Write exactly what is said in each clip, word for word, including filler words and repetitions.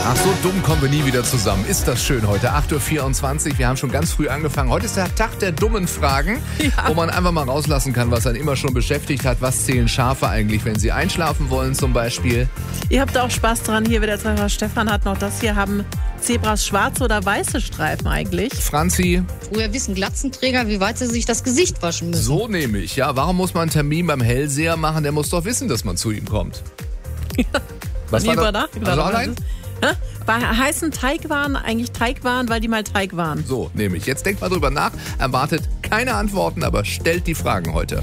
Ach, so dumm kommen wir nie wieder zusammen. Ist das schön heute. acht Uhr vierundzwanzig. Wir haben schon ganz früh angefangen. Heute ist der Tag der dummen Fragen, ja. wo man einfach mal rauslassen kann, was einen immer schon beschäftigt hat. Was zählen Schafe eigentlich, wenn sie einschlafen wollen zum Beispiel? Ihr habt auch Spaß dran. Hier wieder der Stefan hat noch das hier. Haben Zebras schwarze oder weiße Streifen eigentlich? Franzi? Woher wissen Glatzenträger, wie weit sie sich das Gesicht waschen müssen? So nehme ich. Ja, warum muss man einen Termin beim Hellseher machen? Der muss doch wissen, dass man zu ihm kommt. Ja. Was war war das? Also allein? Bei heißen Teigwaren eigentlich Teigwaren, weil die mal Teig waren? So, nehme ich. Jetzt denkt mal drüber nach, erwartet keine Antworten, aber stellt die Fragen heute.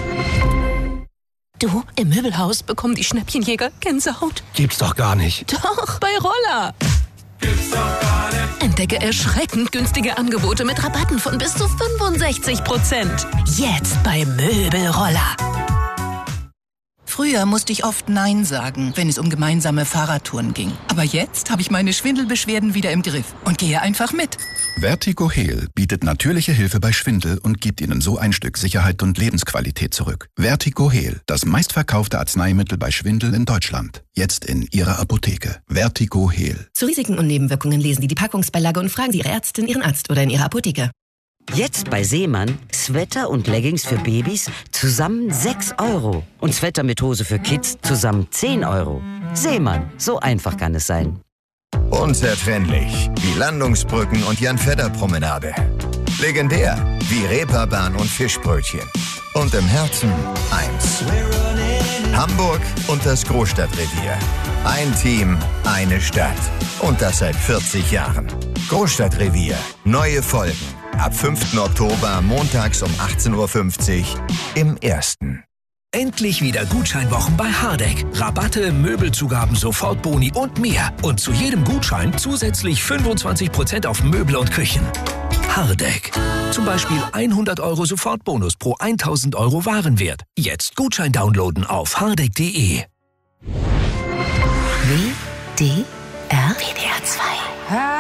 Du, im Möbelhaus bekommen die Schnäppchenjäger Gänsehaut. Gibt's doch gar nicht. Doch, bei Roller. Gibt's doch gar nicht. Entdecke erschreckend günstige Angebote mit Rabatten von bis zu fünfundsechzig Prozent. Jetzt bei Möbelroller. Früher musste ich oft Nein sagen, wenn es um gemeinsame Fahrradtouren ging. Aber jetzt habe ich meine Schwindelbeschwerden wieder im Griff und gehe einfach mit. Vertigo Heal bietet natürliche Hilfe bei Schwindel und gibt Ihnen so ein Stück Sicherheit und Lebensqualität zurück. Vertigo Heal, das meistverkaufte Arzneimittel bei Schwindel in Deutschland. Jetzt in Ihrer Apotheke. Vertigo Heal. Zu Risiken und Nebenwirkungen lesen Sie die Packungsbeilage und fragen Sie Ihre Ärztin, Ihren Arzt oder in Ihrer Apotheke. Jetzt bei Seemann Sweater und Leggings für Babys zusammen sechs Euro. Und Sweater mit Hose für Kids zusammen zehn Euro. Seemann, so einfach kann es sein. Unzertrennlich wie Landungsbrücken und Jan-Fedder-Promenade. Legendär wie Reeperbahn und Fischbrötchen. Und im Herzen eins. Hamburg und das Großstadtrevier. Ein Team, eine Stadt. Und das seit vierzig Jahren. Großstadtrevier. Neue Folgen. Ab fünften Oktober montags um achtzehn Uhr fünfzig im Ersten. Endlich wieder Gutscheinwochen bei Hardegg. Rabatte, Möbelzugaben, Sofortboni und mehr. Und zu jedem Gutschein zusätzlich fünfundzwanzig Prozent auf Möbel und Küchen. Hardegg. Zum Beispiel hundert Euro Sofortbonus pro tausend Euro Warenwert. Jetzt Gutschein downloaden auf hardegg punkt de. W D R W D R zwei